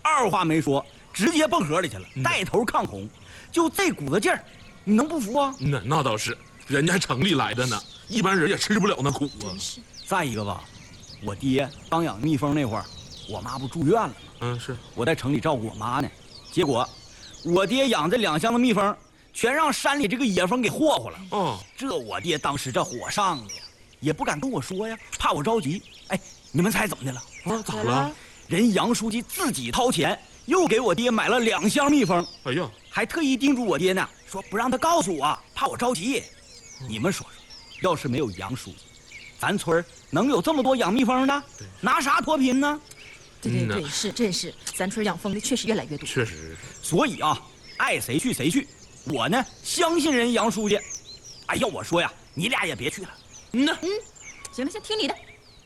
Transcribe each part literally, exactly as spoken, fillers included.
二话没说，直接蹦河里去了，带头抗洪。就这股子劲儿，你能不服啊？ 那那倒是，人家还城里来的呢，一般人也吃不了那苦啊。 再一个吧，我爹刚养蜜蜂那会儿，我妈不住院了吗？ 嗯，是我在城里照顾我妈呢，结果我爹养这两箱子蜜蜂，全让山里这个野蜂给霍霍了。 哦， 这我爹当时这火上的呀，也不敢跟我说呀，怕我着急。哎，你们猜怎么的了？ 啊，咋了？ 人杨书记自己掏钱，又给我爹买了两箱蜜蜂。 哎呀， 还特意叮嘱我爹呢，说不让他告诉我，怕我着急。你们说说，要是没有杨书记，咱村能有这么多养蜜蜂的？拿啥脱贫呢？ 对对对，是真是，咱村养蜂的确实越来越多。 确实。 所以啊，爱谁去谁去。我呢，相信人杨书记。哎要我说呀，你俩也别去了。 嗯呐，嗯，行了，先听你的。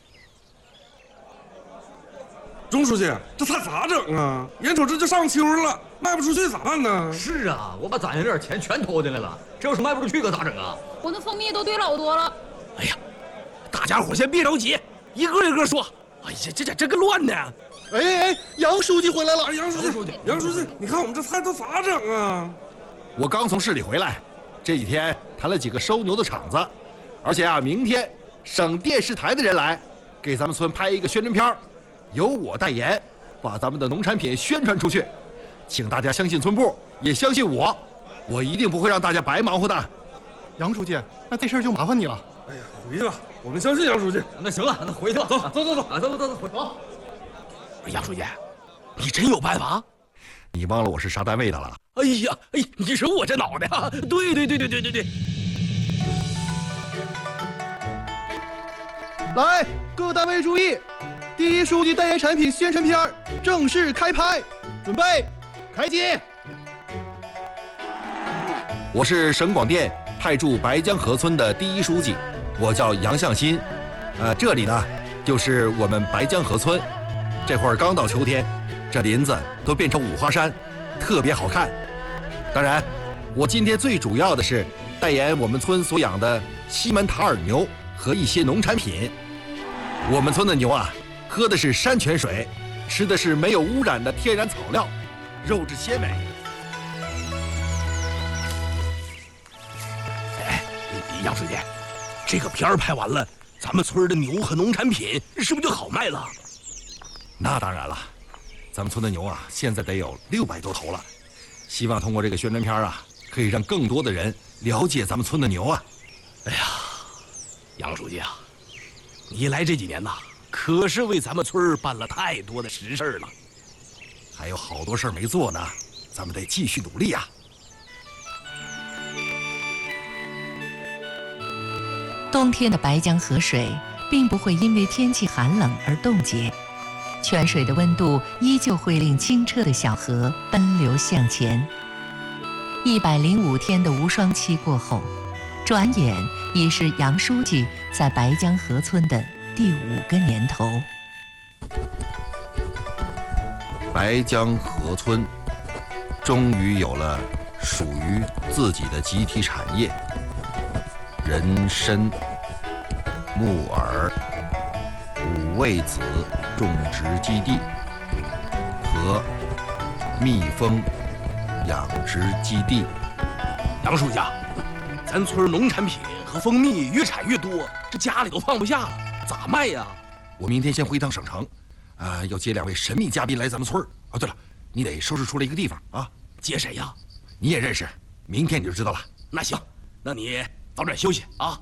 钟书记，这菜咋整啊？眼瞅这就上秋了，卖不出去咋办呢？ 是啊，我把攒下点钱全投进来了，这要是卖不出去可咋整啊？ 我那蜂蜜都兑老多了。 哎呀，大家伙先别着急，一个一个说。哎呀，这咋这个乱呢？ 哎哎哎，杨书记回来了！ 哎，杨书记，杨书记，你看我们这菜都咋整啊？ 我刚从市里回来，这几天谈了几个收牛的场子，而且啊，明天省电视台的人来给咱们村拍一个宣传片，由我代言，把咱们的农产品宣传出去。请大家相信村部，也相信我，我一定不会让大家白忙活的。 杨书记，那这事儿就麻烦你了。 哎呀，回去吧，我们相信杨书记。 那行了，那回去吧，走走走走，啊，走走走走，回走。 杨书记，你真有办法？ 你忘了我是啥单位的了？ 哎呀，哎，你说我这脑袋啊！对对对对对对对。 来，各单位注意，第一书记代言产品宣传片正式开拍，准备，开机。 我是省广电派驻白江河村的第一书记，我叫杨向新。呃，这里呢，就是我们白江河村。这会儿刚到秋天，这林子都变成五花山，特别好看。当然，我今天最主要的是代言我们村所养的西门塔尔牛和一些农产品。我们村的牛啊，喝的是山泉水，吃的是没有污染的天然草料，肉质鲜美。 哎，杨书记，这个片儿拍完了，咱们村的牛和农产品是不是就好卖了？ 那当然了，咱们村的牛啊，现在得有六百多头了。希望通过这个宣传片啊，可以让更多的人了解咱们村的牛啊。 哎呀，杨书记啊，你来这几年呐，可是为咱们村办了太多的实事了。 还有好多事儿没做呢，咱们得继续努力呀。 冬天的白江河水并不会因为天气寒冷而冻结。泉水的温度依旧会令清澈的小河奔流向前。一百零五天的无霜期过后，转眼已是杨书记在白江河村的第五个年头。 白江河村终于有了属于自己的集体产业，人参、木耳、五味子种植基地和蜜蜂养殖基地。 杨书记啊，咱村农产品和蜂蜜越产越多，这家里都放不下了，咋卖呀？ 我明天先回趟省城，啊、呃，要接两位神秘嘉宾来咱们村儿。哦，对了，你得收拾出来一个地方啊。 接谁呀？ 你也认识，明天你就知道了。 那行，那你早点休息啊。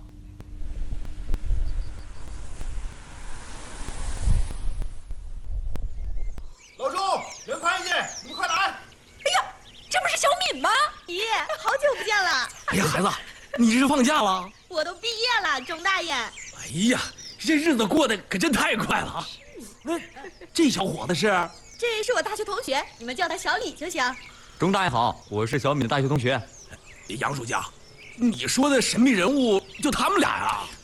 老钟，人快去，你们快来！ 哎呀，这不是小敏吗？ 爷爷，好久不见了。 哎呀，孩子，你这是放假了？ 我都毕业了，钟大爷。 哎呀，这日子过得可真太快了啊！那这小伙子是？ 这是我大学同学，你们叫他小李就行。 钟大爷好，我是小敏的大学同学。 杨书记啊，你说的神秘人物就他们俩呀？